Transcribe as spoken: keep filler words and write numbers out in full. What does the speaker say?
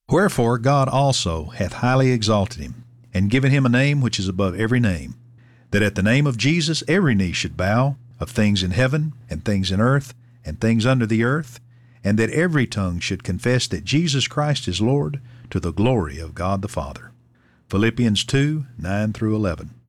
Wherefore God also hath highly exalted him, and given him a name which is above every name, that at the name of Jesus every knee should bow, of things in heaven, and things in earth, and things under the earth, and that every tongue should confess that Jesus Christ is Lord, to the glory of God the Father. Philippians two, nine through eleven.